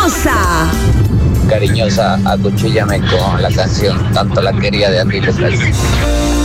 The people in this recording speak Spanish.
cariñosa. Cariñosa, acuchíllame con la canción Tanto la quería de Andy Lucas.